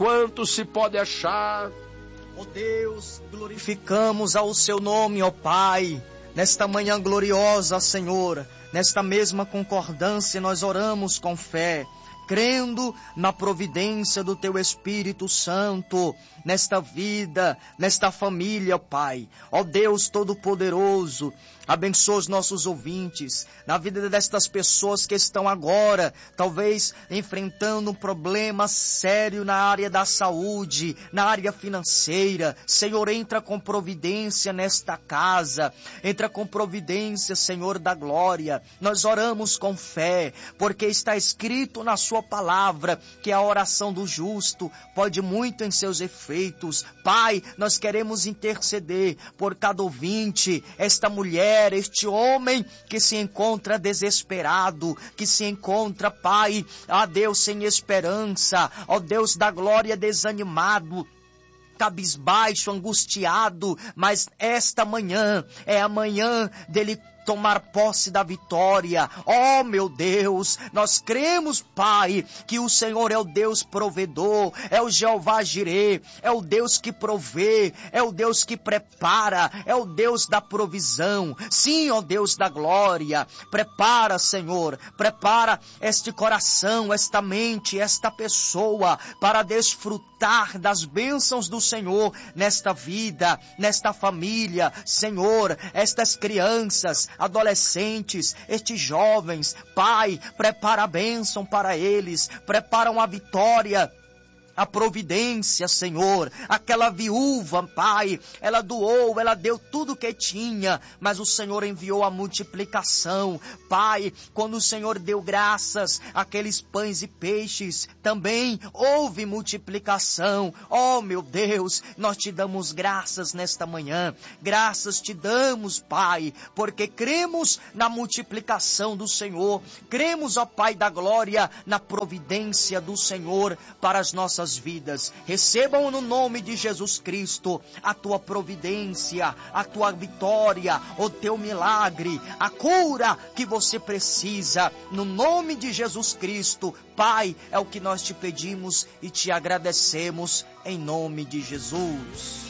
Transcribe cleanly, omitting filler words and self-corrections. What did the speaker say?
Quanto se pode achar? Ó Deus, glorificamos ao seu nome, ó Pai. Nesta manhã gloriosa, Senhor, nesta mesma concordância nós oramos com fé, crendo na providência do Teu Espírito Santo, nesta vida, nesta família, Pai. Ó Deus Todo-Poderoso, abençoa os nossos ouvintes, na vida destas pessoas que estão agora, talvez enfrentando um problema sério na área da saúde, na área financeira. Senhor, entra com providência nesta casa, entra com providência, Senhor da glória. Nós oramos com fé, porque está escrito na sua palavra que a oração do justo pode muito em seus efeitos. Pai, nós queremos interceder por cada ouvinte, esta mulher, este homem que se encontra desesperado, que se encontra, Pai, ó Deus, sem esperança, ó Deus da glória, desanimado, cabisbaixo, angustiado, mas esta manhã é a manhã dele tomar posse da vitória. Oh meu Deus, nós cremos, Pai, que o Senhor é o Deus provedor, é o Jeová Jirê, é o Deus que provê, é o Deus que prepara, é o Deus da provisão. Sim, ó Deus da glória, prepara, Senhor, prepara este coração, esta mente, esta pessoa para desfrutar das bênçãos do Senhor nesta vida, nesta família. Senhor, estas crianças, adolescentes, estes jovens, Pai, prepara a bênção para eles, prepara uma vitória, a providência, Senhor. Aquela viúva, Pai, ela doou, ela deu tudo que tinha, mas o Senhor enviou a multiplicação. Pai, quando o Senhor deu graças àqueles pães e peixes, também houve multiplicação. Oh meu Deus, nós te damos graças nesta manhã, graças te damos, Pai, porque cremos na multiplicação do Senhor, cremos, ó Pai da glória, na providência do Senhor para as nossas vidas. Recebam no nome de Jesus Cristo a tua providência, a tua vitória, o teu milagre, a cura que você precisa, no nome de Jesus Cristo. Pai, é o que nós te pedimos e te agradecemos em nome de Jesus.